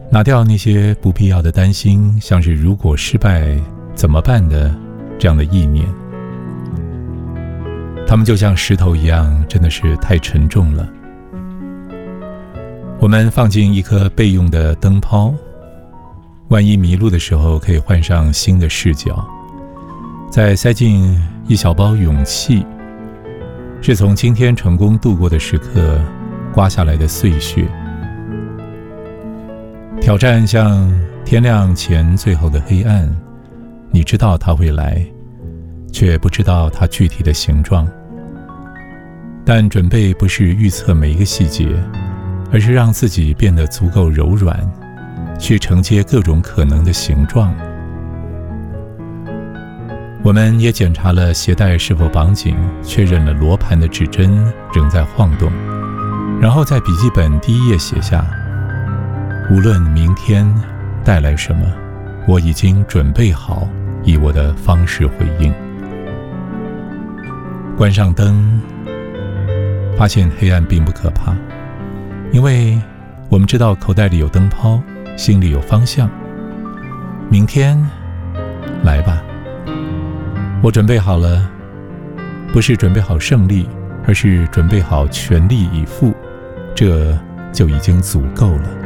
拿掉那些不必要的担心，像是如果失败怎么办的这样的意念。它们就像石头一样，真的是太沉重了。我们放进一颗备用的灯泡，万一迷路的时候可以换上新的视角。再塞进一小包勇气，是从今天成功度过的时刻刮下来的碎屑。挑战像天亮前最后的黑暗，你知道它会来，却不知道它具体的形状。但准备不是预测每一个细节，而是让自己变得足够柔软，去承接各种可能的形状。我们也检查了鞋带是否绑紧，确认了罗盘的指针仍在晃动，然后在笔记本第一页写下：无论明天带来什么，我已经准备好以我的方式回应。关上灯，发现黑暗并不可怕，因为我们知道口袋里有灯泡，心里有方向。明天来吧，我准备好了，不是准备好胜利，而是准备好全力以赴，这就已经足够了。